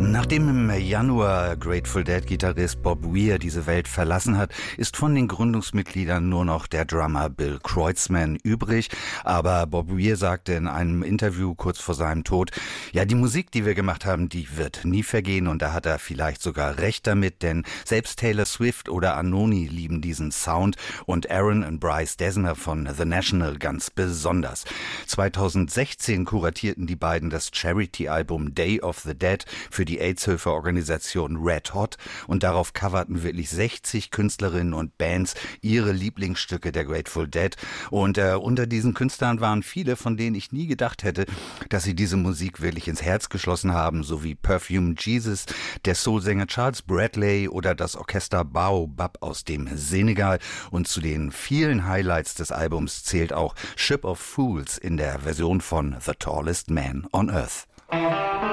Nachdem im Januar Grateful Dead-Gitarrist Bob Weir diese Welt verlassen hat, ist von den Gründungsmitgliedern nur noch der Drummer Bill Kreutzmann übrig. Aber Bob Weir sagte in einem Interview kurz vor seinem Tod, ja, die Musik, die wir gemacht haben, die wird nie vergehen. Und da hat er vielleicht sogar recht damit, denn selbst Taylor Swift oder Anoni lieben diesen Sound und Aaron und Bryce Dessner von The National ganz besonders. 2016 kuratierten die beiden das Charity-Album Day of the Dead für die AIDS-Hilfeorganisation Red Hot und darauf coverten wirklich 60 Künstlerinnen und Bands ihre Lieblingsstücke der Grateful Dead und unter diesen Künstlern waren viele, von denen ich nie gedacht hätte, dass sie diese Musik wirklich ins Herz geschlossen haben, so wie Perfume Jesus, der Soulsänger Charles Bradley oder das Orchester Baobab aus dem Senegal. Und zu den vielen Highlights des Albums zählt auch Ship of Fools in der Version von The Tallest Man on Earth.